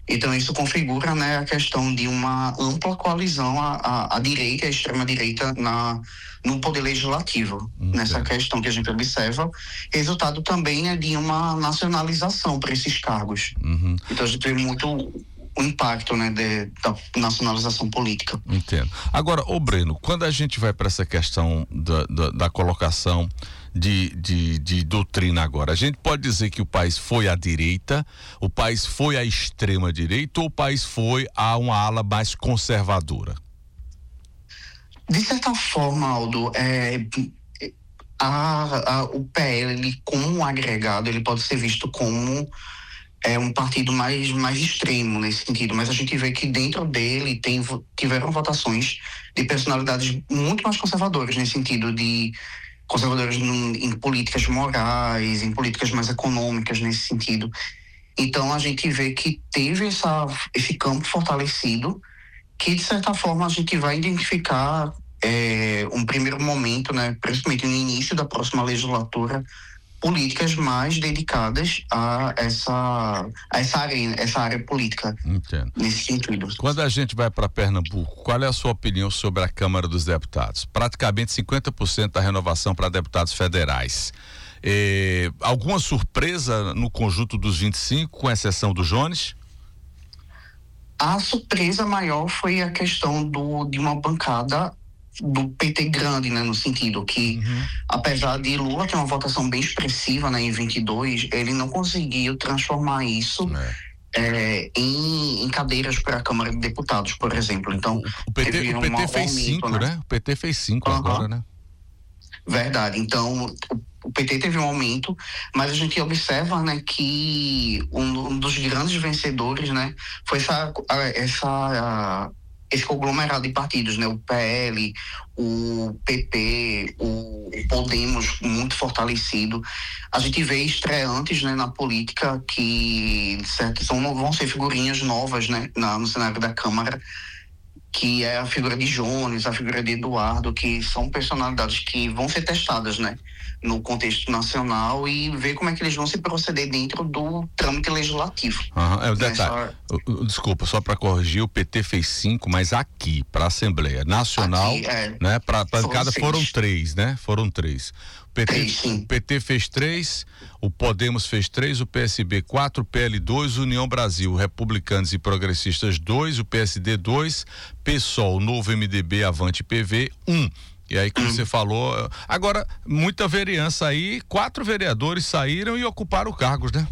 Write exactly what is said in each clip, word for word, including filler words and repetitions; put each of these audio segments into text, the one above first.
Então isso configura, né, a questão de uma ampla coalizão à, à, à direita e à extrema-direita na, no poder legislativo. Entendo. Nessa questão que a gente observa, resultado também é de uma nacionalização para esses cargos. Uhum. Então a gente vê muito o impacto, né, de, da nacionalização política. Entendo. Agora, ô Breno, quando a gente vai para essa questão da, da, da colocação de, de, de doutrina agora, a gente pode dizer que o país foi à direita, o país foi à extrema direita ou o país foi a uma ala mais conservadora? De certa forma, Aldo, é, a, a, o P L, ele, como um agregado, ele pode ser visto como é um partido mais, mais extremo nesse sentido, mas a gente vê que dentro dele tem, tiveram votações de personalidades muito mais conservadoras, nesse sentido de conservadores em, em políticas morais, em políticas mais econômicas nesse sentido. Então a gente vê que teve essa, esse campo fortalecido, que de certa forma a gente vai identificar é, um primeiro momento, né, principalmente no início da próxima legislatura, políticas mais dedicadas a essa, a essa área, essa área política. Entendo. Nesse sentido. Quando a gente vai para Pernambuco, qual é a sua opinião sobre a Câmara dos Deputados? Praticamente cinquenta por cento da renovação para deputados federais. É, alguma surpresa no conjunto dos vinte e cinco, com exceção do Jones? A surpresa maior foi a questão do, de uma bancada do P T grande, né, no sentido que, uhum. apesar de Lula ter uma votação bem expressiva, né, em vinte e dois, ele não conseguiu transformar isso é. É, em, em cadeiras para a Câmara de Deputados, por exemplo. Então, o P T, o P T fez aumento, cinco, né? né? O P T fez cinco uhum. agora, né? Verdade. Então, o P T teve um aumento, mas a gente observa, né, que um, um dos grandes vencedores, né, foi essa, essa a, esse conglomerado de partidos, né, o P L, o P P, o Podemos muito fortalecido. A gente vê estreantes, né, na política que certo, são, vão ser figurinhas novas, né, na, no cenário da Câmara, que é a figura de Jones, a figura de Eduardo, que são personalidades que vão ser testadas, né, no contexto nacional e ver como é que eles vão se proceder dentro do trâmite legislativo. Uhum, é o detalhe. Nessa... Desculpa, só para corrigir, o P T fez cinco, mas aqui, para a Assembleia Nacional, aqui, é, né, para a bancada foram três, né? Foram três. O P T, três, o P T fez três, o Podemos fez três, o P S B quatro, o P L dois, União Brasil, Republicanos e Progressistas dois, o P S D dois, PSOL, Novo M D B, Avante P V um. E aí, como hum. você falou, agora, muita vereança aí, quatro vereadores saíram e ocuparam cargos, né?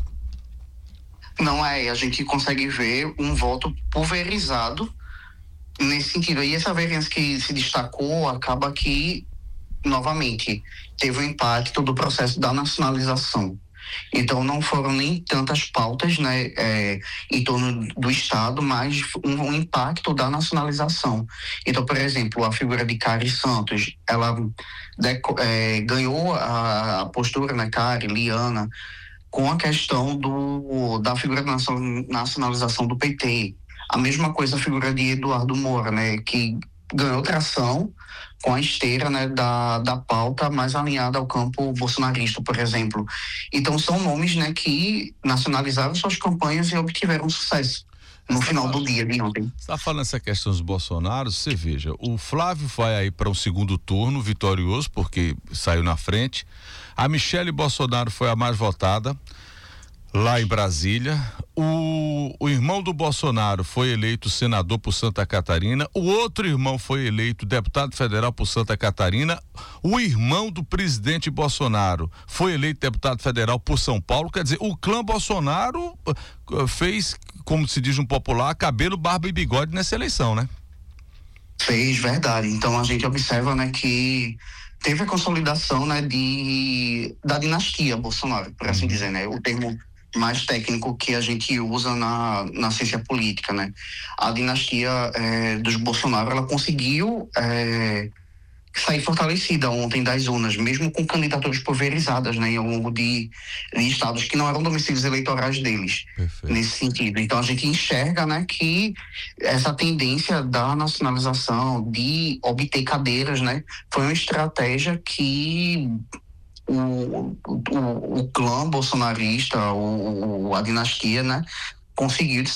Não é, a gente consegue ver um voto pulverizado nesse sentido. E essa vereança que se destacou acaba que, novamente, teve o impacto do processo da nacionalização. Então não foram nem tantas pautas, né, é, em torno do Estado, mas um, um impacto da nacionalização. Então, por exemplo, a figura de Cari Santos, ela deco, é, ganhou a, a postura, né, Cari, Liana, com a questão do, da figura da nacionalização do P T. A mesma coisa a figura de Eduardo Moura, né, que ganhou tração com a esteira, né, da, da pauta mais alinhada ao campo bolsonarista, por exemplo. Então são nomes, né, que nacionalizaram suas campanhas e obtiveram sucesso no você final fala, do dia de ontem. Você está falando essa questão dos Bolsonaro, você veja, o Flávio vai aí para um segundo turno vitorioso, porque saiu na frente. A Michele Bolsonaro foi a mais votada lá em Brasília. O, o irmão do Bolsonaro foi eleito senador por Santa Catarina. O outro irmão foi eleito deputado federal por Santa Catarina. O irmão do presidente Bolsonaro foi eleito deputado federal por São Paulo. Quer dizer, o clã Bolsonaro uh, fez, como se diz um popular, cabelo, barba e bigode nessa eleição, né? Fez, verdade. Então a gente observa, né, que teve a consolidação, né, de, da dinastia Bolsonaro, por assim dizer, né? O termo mais técnico que a gente usa na, na ciência política, né? A dinastia é, dos Bolsonaro, ela conseguiu é, sair fortalecida ontem das urnas, mesmo com candidaturas pulverizadas, né, ao longo de, de estados que não eram domicílios eleitorais deles. Perfeito. Nesse sentido. Então a gente enxerga, né, que essa tendência da nacionalização, de obter cadeiras, né, foi uma estratégia que O, o, o clã bolsonarista, o, a dinastia, né, conseguiu